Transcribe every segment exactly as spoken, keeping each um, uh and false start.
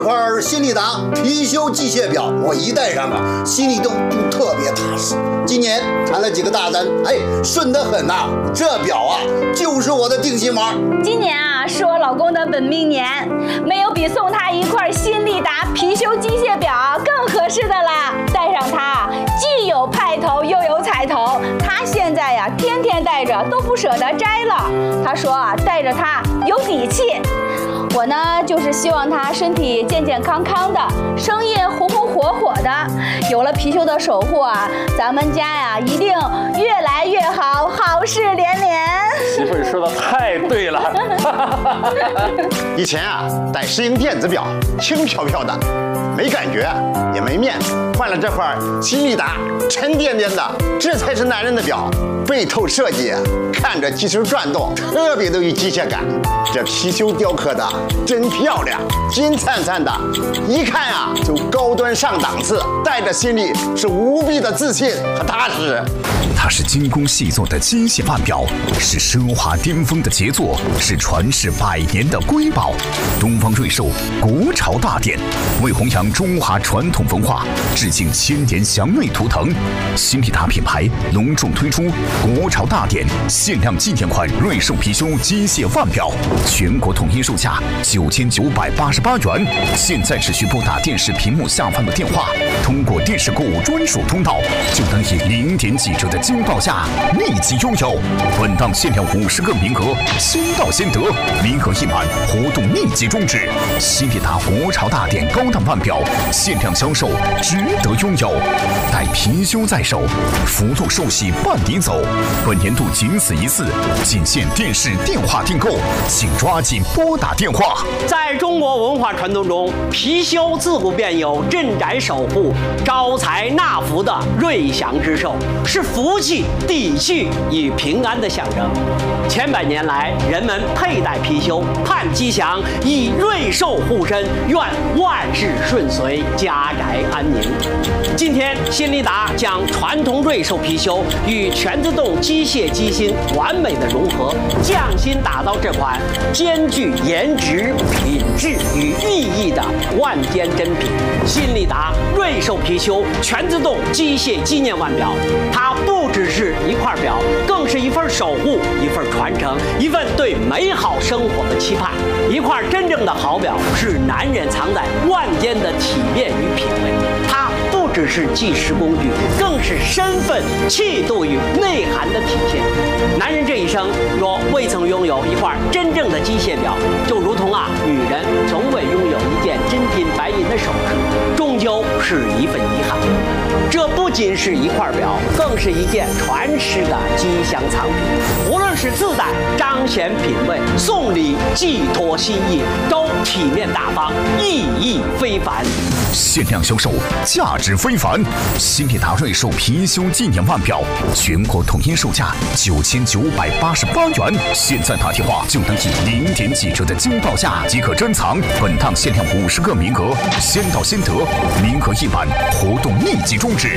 块新力达貔貅机械表，我一戴上啊，心里都特别踏实。今年谈了几个大单，哎，顺得很呐、啊。这表啊，就是我的定心丸。 今年啊，是我老公的本命年，没有比送他一块新力达貔貅机械表更合适的啦。戴上它，既有派头又有彩头。他现在呀、啊，天天戴着都不舍得摘了。他说啊，戴着它有底气。我呢，就是希望他身体健健康康的，生意红红火火的。有了貔貅的守护啊，咱们家呀一定越来越好，好事连连。 媳妇儿说的太对了。 以前啊，戴石英电子表，轻飘飘的，没感觉，也没面子。换了这块新力达，沉甸甸的，这才是男人的表。背透设计，看着机身转动，特别的有机械感。这貔貅雕刻的真漂亮，金灿灿的，一看啊就高端上档次。戴着心里是无比的自信和踏实。 它是精工细作的机械腕表，是奢华巅峰的杰作，是传世百年的瑰宝。东方瑞兽国潮大典，为弘扬中华传统文化，致敬千年祥瑞图腾。新力达品牌隆重推出国潮大典限量纪念款瑞兽貔貅机械腕表，全国统一售价九千九百八十八元。现在只需拨打电视屏幕下方的电话，通过电视购物专属通道，就能以零点几折的惊报价立即拥有。本档限量五十个名额，先到先得，名额一满，活动立即终止。新力达国潮大典高档腕表限量销售，值得拥有。待貔貅在手，福禄寿喜伴你走。本年度仅此一次，仅限电视电话订购，请抓紧拨打电话。 在中国文化传统中，貔貅自古便有镇宅守护、招财纳福的瑞祥之兽，是福气、地气与平安的象征。千百年来，人们佩戴貔貅，盼吉祥，以瑞兽护身，愿万事顺遂，家宅安宁。今天，新力达将传统瑞兽貔貅与全自动机械机芯完美的融合，匠心打造这款兼具颜值、品质与意义的万间珍品——新力达瑞兽貔貅全自动机械纪念腕表。它不只是一块表，更是一份守护，一份传承，一份对美好生活的期盼。一块真正的好表，是男人藏在万间的体面与品味。它不只是计时工具，更是身份、气度与内涵的体现。男人这一生若未曾拥有一块真正的机械表，就如同啊，女人从未拥有一件真金白银的首饰，终究是一份遗憾。这不仅是一块表，更是一件传世的吉祥藏品。无论是自带彰显品味，送礼寄托心意，都体面大方，意义非凡。 限量销售，价值非凡。新力达瑞兽貔貅纪念腕表，全国统一售价九千九百八十八元。现在打电话就能以零点几折的惊报价即可珍藏。本档限量五十个名额，先到先得，名额一满，活动立即终止。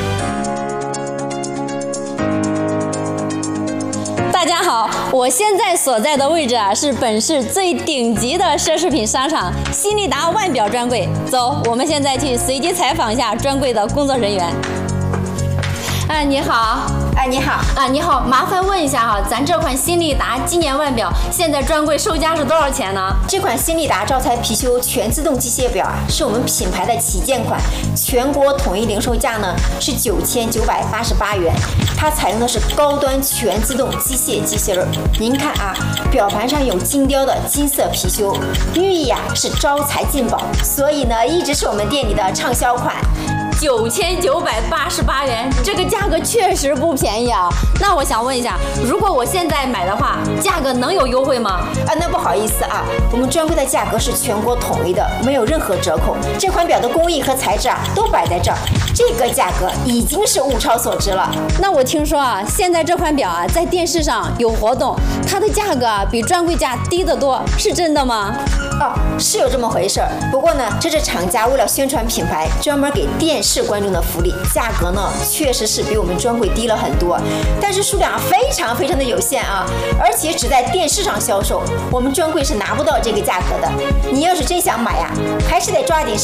大家好，我现在所在的位置啊，是本市最顶级的奢侈品商场新力达腕表专柜。走，我们现在去随机采访一下专柜的工作人员。哎，你好。哎，你好啊，你好，麻烦问一下哈，咱这款新力达纪念腕表现在专柜售价是多少钱呢？ 这款新力达招财貔貅全自动机械表啊，是我们品牌的旗舰款，全国统一零售价呢是九千九百八十八元。它采用的是高端全自动机械机芯儿。您看啊，表盘上有精雕的金色貔貅，寓意啊是招财进宝，所以呢一直是我们店里的畅销款。 九千九百八十八元，这个价格确实不便宜啊。那我想问一下，如果我现在买的话，价格能有优惠吗？ 啊，那不好意思啊，我们专柜的价格是全国统一的，没有任何折扣。这款表的工艺和材质啊都摆在这儿，这个价格已经是物超所值了。 那我听说啊，现在这款表啊在电视上有活动，它的价格啊比专柜价低得多，是真的吗？ 哦，是有这么回事儿。不过呢，这是厂家为了宣传品牌，专门给电视视观众的福利，价格呢确实是比我们专柜低了很多，但是数量非常非常的有限啊，而且只在电视上销售，我们专柜是拿不到这个价格的。你要是真想买呀，还是得抓紧